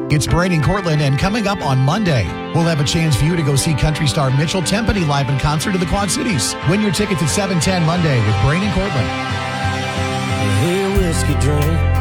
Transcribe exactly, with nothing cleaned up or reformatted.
It's Brain and Cortland, and coming up on Monday, we'll have a chance for you to go see country star Mitchell Tempany live in concert in the Quad Cities. Win your tickets at seven ten Monday with Brain and Cortland. Hey, whiskey drink.